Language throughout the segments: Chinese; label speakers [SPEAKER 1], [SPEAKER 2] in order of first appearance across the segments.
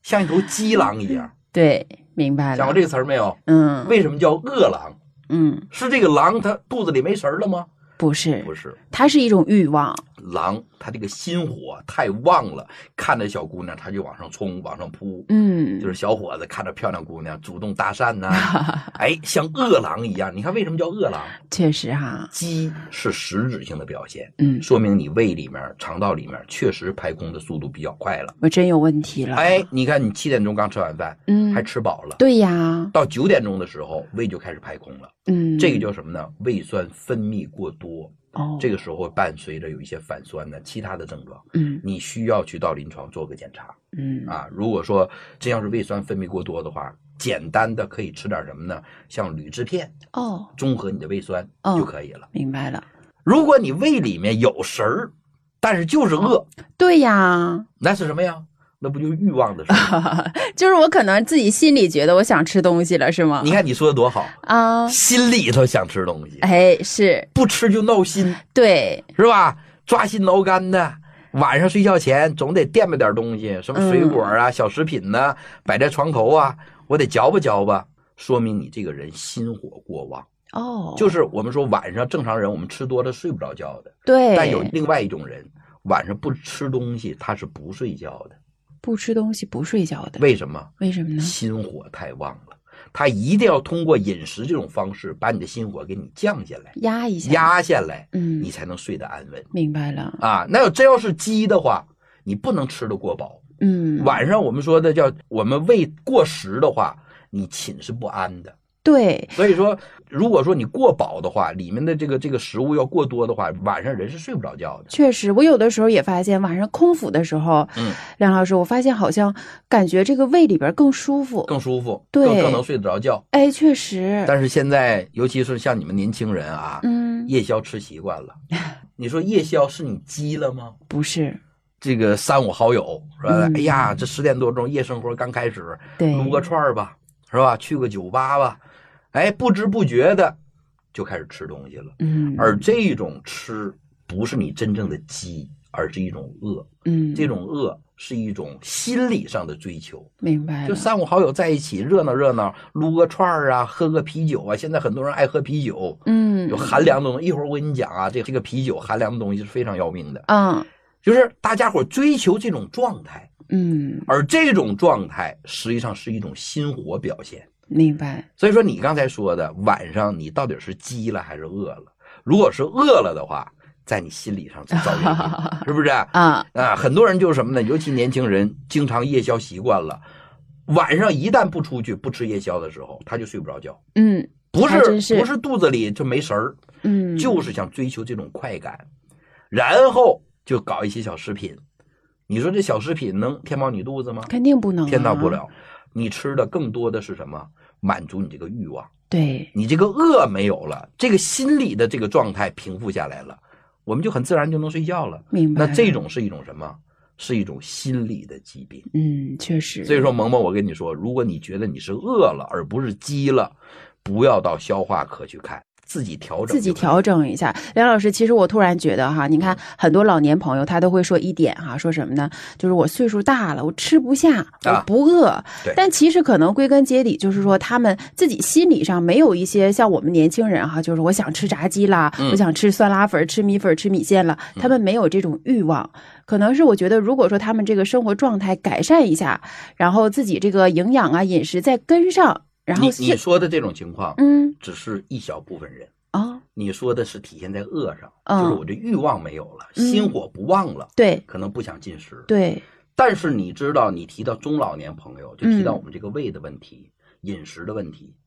[SPEAKER 1] 像一头鸡狼一样。
[SPEAKER 2] 对，明白了。
[SPEAKER 1] 讲过这个词儿没有？为什么叫饿狼？是这个狼它肚子里没食了吗？
[SPEAKER 2] 不是，
[SPEAKER 1] 不是，
[SPEAKER 2] 它是一种欲望。
[SPEAKER 1] 狼它这个心火太旺了，看着小姑娘他就往上冲，往上扑。就是小伙子看着漂亮姑娘主动搭讪呐、哎，像饿狼一样。你看为什么叫饿狼？
[SPEAKER 2] 确实哈，
[SPEAKER 1] 饥是实质性的表现，说明你胃里面、肠道里面确实排空的速度比较快了。
[SPEAKER 2] 我真有问题了。
[SPEAKER 1] 哎，你看你7点钟刚吃完饭，还吃饱了。
[SPEAKER 2] 对呀，
[SPEAKER 1] 到9点钟的时候，胃就开始排空了。这个叫什么呢？胃酸分泌过多。这个时候伴随着有一些反酸的其他的症状，你需要去到临床做个检查，如果说真要是胃酸分泌过多的话，简单的可以吃点什么呢？像铝制片，中和你的胃酸就可以了。
[SPEAKER 2] 明白了。
[SPEAKER 1] 如果你胃里面有食儿，但是就是饿，
[SPEAKER 2] 对呀，
[SPEAKER 1] 那是什么呀？那不就是欲望的事儿？
[SPEAKER 2] 就是我可能自己心里觉得我想吃东西了，是吗？
[SPEAKER 1] 你看你说的多好啊！心里头想吃东西，
[SPEAKER 2] 哎，是
[SPEAKER 1] 不吃就闹心，
[SPEAKER 2] 对，
[SPEAKER 1] 是吧？抓心挠肝的，晚上睡觉前总得垫吧点东西，什么水果啊、小食品呢，摆在床头啊，我得嚼吧嚼吧，说明你这个人心火过旺。就是我们说晚上正常人我们吃多了睡不着觉的，
[SPEAKER 2] 对，
[SPEAKER 1] 但有另外一种人晚上不吃东西他是不睡觉的。
[SPEAKER 2] 不吃东西不睡觉的，
[SPEAKER 1] 为什么？
[SPEAKER 2] 为什么呢？
[SPEAKER 1] 心火太旺了，他一定要通过饮食这种方式把你的心火给你降下来，压下来，你才能睡得安稳。
[SPEAKER 2] 明白了
[SPEAKER 1] 啊。那真要是饥的话，你不能吃得过饱。晚上我们说的叫我们胃过食的话，你寝是不安的。
[SPEAKER 2] 对，
[SPEAKER 1] 所以说如果说你过饱的话，里面的这个食物要过多的话，晚上人是睡不着觉的。
[SPEAKER 2] 确实，我有的时候也发现晚上空腹的时候，梁老师，我发现好像感觉这个胃里边更舒服，
[SPEAKER 1] 对，更能睡得着觉。
[SPEAKER 2] 哎，确实。
[SPEAKER 1] 但是现在尤其是像你们年轻人啊，夜宵吃习惯了，你说夜宵是你饥了吗？
[SPEAKER 2] 不是。
[SPEAKER 1] 这个3、5好友说，哎呀，这10点多钟夜生活刚开始，撸个串吧，是吧？去个酒吧吧。哎，不知不觉的就开始吃东西了。而这种吃不是你真正的饥，而是一种饿。这种饿是一种心理上的追求。
[SPEAKER 2] 明白了。
[SPEAKER 1] 就3、5好友在一起热闹热闹，撸个串啊，喝个啤酒啊。现在很多人爱喝啤酒，有寒凉的东西。一会儿我跟你讲啊，这个啤酒寒凉的东西是非常要命的。就是大家伙追求这种状态。而这种状态实际上是一种心火表现。
[SPEAKER 2] 明白。
[SPEAKER 1] 所以说你刚才说的晚上你到底是饥了还是饿了？如果是饿了的话，在你心理上是遭原因，是不是很多人就是什么呢？尤其年轻人经常夜宵习惯了，晚上一旦不出去不吃夜宵的时候，他就睡不着觉。不是肚子里就没食儿，就是想追求这种快感，然后就搞一些小食品。你说这小食品能填饱你肚子吗？
[SPEAKER 2] 肯定不能，
[SPEAKER 1] 填到不了。你吃的更多的是什么？满足你这个欲望。
[SPEAKER 2] 对，
[SPEAKER 1] 你这个饿没有了，这个心理的这个状态平复下来了，我们就很自然就能睡觉了。
[SPEAKER 2] 明白了。
[SPEAKER 1] 那这种是一种什么？是一种心理的疾病。
[SPEAKER 2] 确实。
[SPEAKER 1] 所以说萌萌，我跟你说，如果你觉得你是饿了而不是饥了，不要到消化科去看，自己调整
[SPEAKER 2] 一下。梁老师，其实我突然觉得哈，你看很多老年朋友他都会说一点哈，说什么呢？就是我岁数大了，我吃不下，我不饿。但其实可能归根结底就是说他们自己心理上没有一些像我们年轻人哈，就是我想吃炸鸡啦，我想吃酸辣粉、吃米粉、吃米线了，他们没有这种欲望。可能是我觉得如果说他们这个生活状态改善一下，然后自己这个营养啊饮食再跟上，然后
[SPEAKER 1] 你说的这种情况只是一小部分人。你说的是体现在饿上，就是我这欲望没有了，心火不旺了，
[SPEAKER 2] 对，
[SPEAKER 1] 可能不想进食，
[SPEAKER 2] 对。
[SPEAKER 1] 但是你知道，你提到中老年朋友，就提到我们这个胃的问题、饮食的问题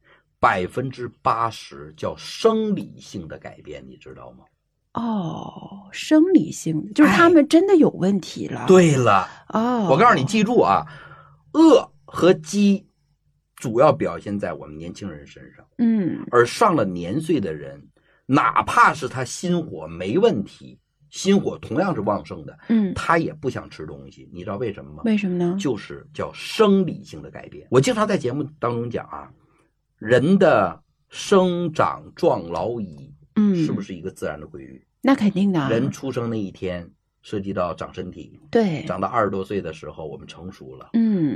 [SPEAKER 1] ，80%叫生理性的改变，你知道吗？
[SPEAKER 2] 生理性的，就是他们真的有问题了。
[SPEAKER 1] 对了，我告诉你，记住啊，饿和饥主要表现在我们年轻人身上。而上了年岁的人，哪怕是他心火没问题，心火同样是旺盛的，他也不想吃东西。你知道为什么吗？
[SPEAKER 2] 为什么呢？
[SPEAKER 1] 就是叫生理性的改变。我经常在节目当中讲啊，人的生长壮老已，是不是一个自然的规律？
[SPEAKER 2] 那肯定的。
[SPEAKER 1] 人出生那一天涉及到长身体，
[SPEAKER 2] 对，
[SPEAKER 1] 长到20多岁的时候我们成熟了，